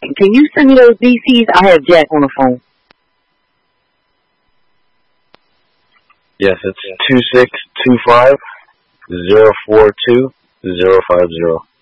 Can you send me those DCs? I have Jack on the phone. Yes, it's 2625-042-050.